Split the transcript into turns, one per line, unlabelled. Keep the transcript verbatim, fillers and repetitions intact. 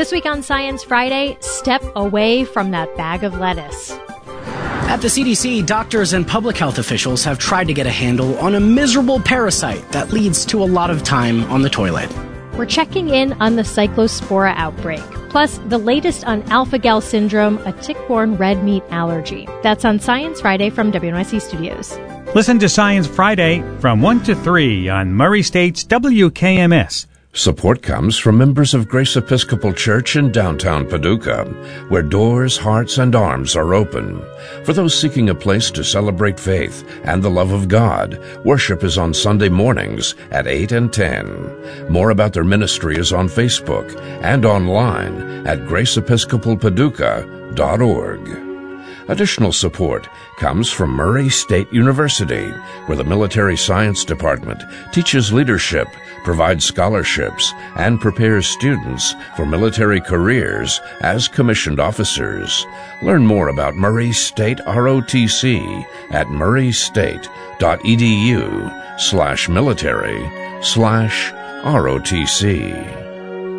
This week on Science Friday, step away from that bag of lettuce.
At the C D C, doctors and public health officials have tried to get a handle on a miserable parasite that leads to a lot of time on the toilet.
We're checking in on the Cyclospora outbreak, plus the latest on alpha-gal syndrome, a tick-borne red meat allergy. That's on Science Friday from W N Y C Studios.
Listen to Science Friday from one to three on Murray State's W K M S.
Support comes from members of Grace Episcopal Church in downtown Paducah, where doors, hearts, and arms are open. For those seeking a place to celebrate faith and the love of God, worship is on Sunday mornings at eight and ten. More about their ministry is on Facebook and online at grace episcopal paducah dot org. Additional support comes from Murray State University, where the Military Science Department teaches leadership, provides scholarships, and prepares students for military careers as commissioned officers. Learn more about Murray State R O T C at murraystate.edu slash military slash ROTC.